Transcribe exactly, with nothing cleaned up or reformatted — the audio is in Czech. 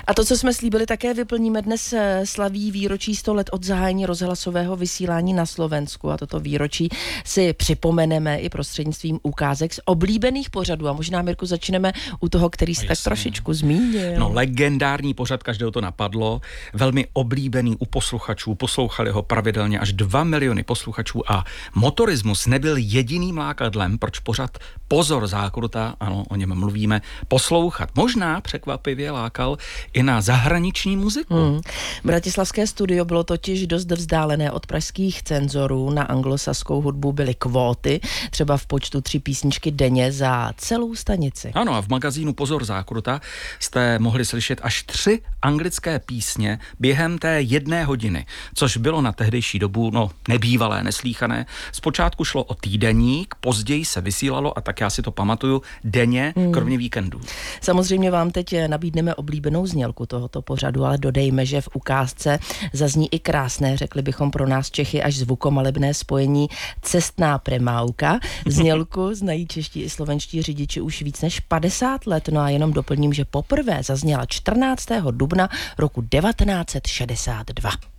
A to, co jsme slíbili, také vyplníme. Dnes slaví výročí sto let od zahájení rozhlasového vysílání na Slovensku a toto výročí si připomeneme i prostřednictvím ukázek z oblíbených pořadů. A možná, Mirku, začneme u toho, který se tak trošičku zmínil. No, legendární pořad, každého to napadlo, velmi oblíbený u posluchačů, poslouchali ho pravidelně až dva miliony posluchačů a motorismus nebyl jediným lákadlem, proč pořad Pozor zákruta, ano, o něm mluvíme, poslouchat. Možná překvapivě lákal i na zahraniční muziku. Hmm. Bratislavské studio bylo totiž dost vzdálené od pražských cenzorů. Na anglosaskou hudbu byly kvóty, třeba v počtu tři písničky denně za celou stanici. Ano, a v magazínu Pozor zákruta jste mohli slyšet až tři anglické písně během té jedné hodiny, což bylo na tehdejší dobu no nebývalé, neslíchané. Zpočátku šlo o týdeník, později se vysílalo a tak já si to pamatuju denně, hmm. kromě víkendů. Samozřejmě vám teď nabídneme oblíbenou znělku tohoto pořadu, ale dodejme, že v ukázce zazní i krásné, řekli bychom pro nás Čechy, až zvukomalebné spojení Cestná premávka. Znělku znají čeští i slovenští řidiči už víc než padesát let, no a jenom doplním, že poprvé zazněla čtrnáctého dubna roku devatenáct set šedesát dva.